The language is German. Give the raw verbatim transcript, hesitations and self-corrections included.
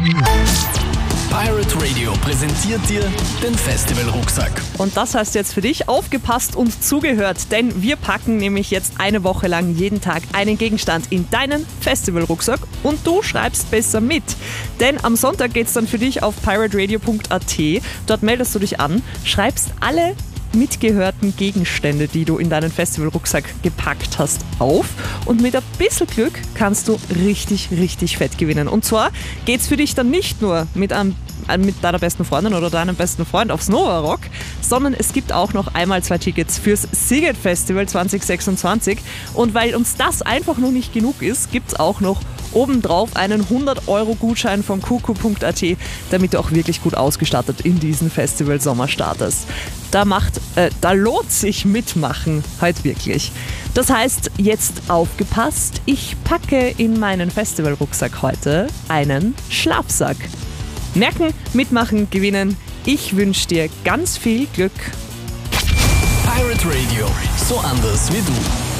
Pirate Radio präsentiert dir den Festival-Rucksack. Und das heißt jetzt für dich, aufgepasst und zugehört, denn wir packen nämlich jetzt eine Woche lang jeden Tag einen Gegenstand in deinen Festival-Rucksack und du schreibst besser mit. Denn am Sonntag geht's dann für dich auf pirate radio punkt a t, dort meldest du dich an, schreibst alle mitgehörten Gegenstände, die du in deinen Festival-Rucksack gepackt hast, auf und mit ein bisschen Glück kannst du richtig, richtig fett gewinnen. Und zwar geht's für dich dann nicht nur mit einem mit deiner besten Freundin oder deinem besten Freund aufs Nova Rock, sondern es gibt auch noch einmal zwei Tickets fürs Sziget Festival zwanzig sechsundzwanzig und weil uns das einfach noch nicht genug ist, gibt es auch noch obendrauf einen hundert Euro Gutschein von kuku punkt a t, damit du auch wirklich gut ausgestattet in diesen Festival-Sommer startest. Da, macht, äh, da lohnt sich mitmachen, halt wirklich. Das heißt, jetzt aufgepasst, ich packe in meinen Festival-Rucksack heute einen Schlafsack. Merken, mitmachen, gewinnen. Ich wünsche dir ganz viel Glück. Pirate Radio, so anders wie du.